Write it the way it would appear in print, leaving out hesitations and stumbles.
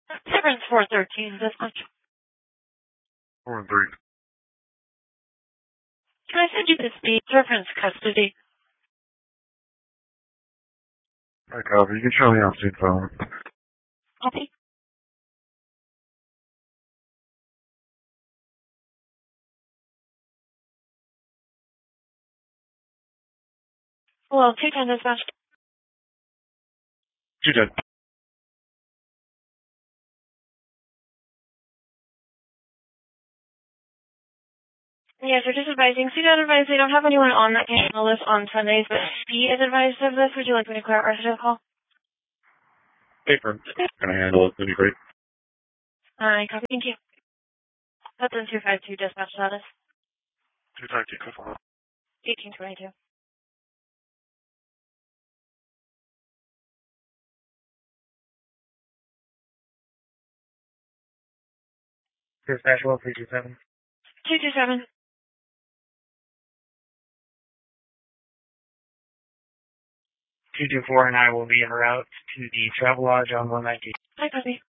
Severance 413, dispatch. 4 and 3. Can I send you this speed reference custody? I copy. You can show me on scene phone. Copy. Hello, 210 dispatch. 210. Yes, we're just advising. See that advice. We don't have anyone on that can handle this on Sundays, but Speed is advised of this. Would you like me to clear our resident call? Paper. Can I handle it? That'd be great. I copy. Thank you. That's in 252 dispatch status. 252, confirm. 1822. Dispatch 1327. 227. 224, and I will be en route to the Travelodge on 119. I copy.